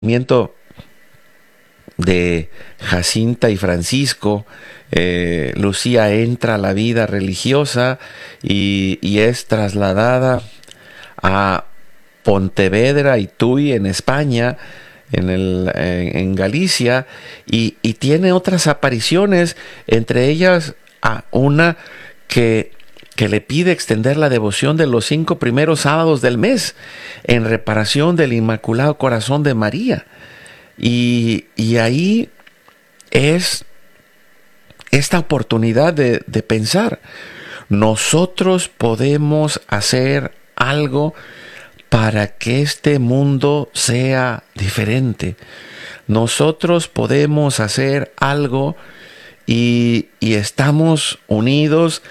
de Jacinta y Francisco, Lucía entra a la vida religiosa y es trasladada a Pontevedra y Tui en España, en Galicia, y tiene otras apariciones, entre ellas a una que le pide extender la devoción de los 5 primeros sábados del mes en reparación del Inmaculado Corazón de María. Y ahí es esta oportunidad de pensar, nosotros podemos hacer algo para que este mundo sea diferente. Nosotros podemos hacer algo y estamos unidos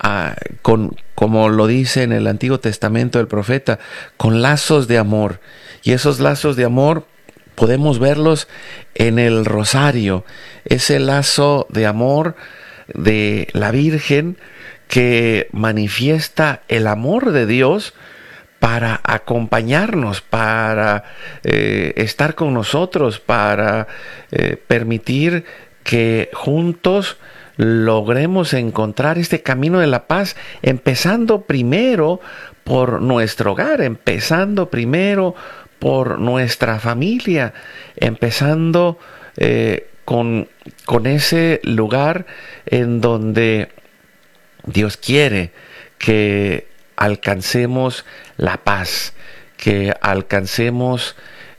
como lo dice en el Antiguo Testamento el profeta, con lazos de amor. Y esos lazos de amor podemos verlos en el rosario, ese lazo de amor de la Virgen que manifiesta el amor de Dios para acompañarnos, para estar con nosotros, para permitir que juntos logremos encontrar este camino de la paz, empezando primero por nuestro hogar, empezando primero por nuestra familia, empezando con ese lugar en donde Dios quiere que alcancemos la paz, que alcancemos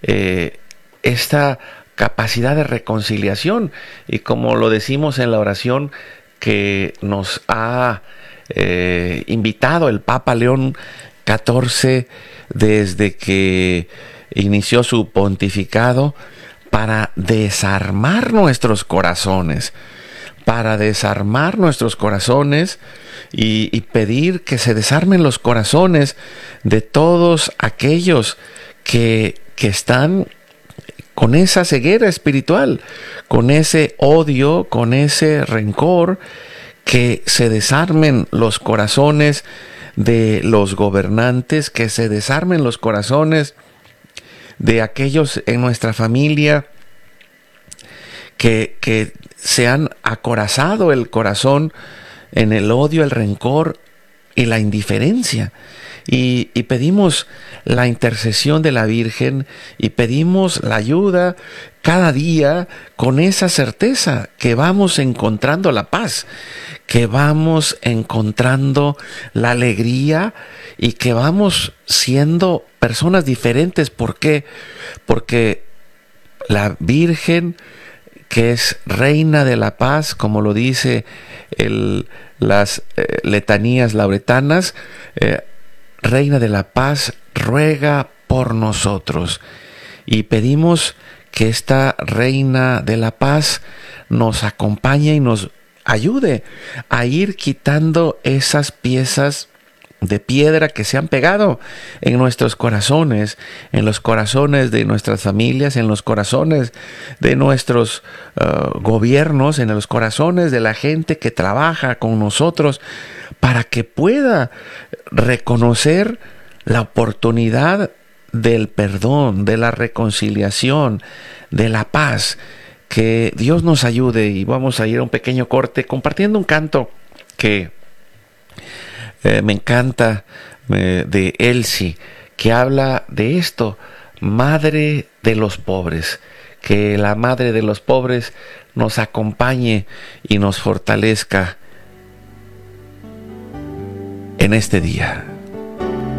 esta capacidad de reconciliación. Y como lo decimos en la oración que nos ha invitado el Papa León XIV desde que inició su pontificado, para desarmar nuestros corazones, y pedir que se desarmen los corazones de todos aquellos que están con esa ceguera espiritual, con ese odio, con ese rencor, que se desarmen los corazones de los gobernantes, que se desarmen los corazones de aquellos en nuestra familia que se han acorazado el corazón en el odio, el rencor y la indiferencia. Y pedimos la intercesión de la Virgen y pedimos la ayuda cada día con esa certeza que vamos encontrando la paz, que vamos encontrando la alegría y que vamos siendo personas diferentes. ¿Por qué? Porque la Virgen, que es Reina de la Paz, como lo dice las letanías lauretanas, Reina de la Paz, ruega por nosotros. Y pedimos que esta Reina de la Paz nos acompañe y nos ayude a ir quitando esas piezas de piedra que se han pegado en nuestros corazones, en los corazones de nuestras familias, en los corazones de nuestros gobiernos, en los corazones de la gente que trabaja con nosotros, para que pueda reconocer la oportunidad del perdón, de la reconciliación, de la paz. Que Dios nos ayude. Y vamos a ir a un pequeño corte compartiendo un canto que me encanta, de Elsie, que habla de esto: Madre de los pobres. Que la Madre de los pobres nos acompañe y nos fortalezca en este día.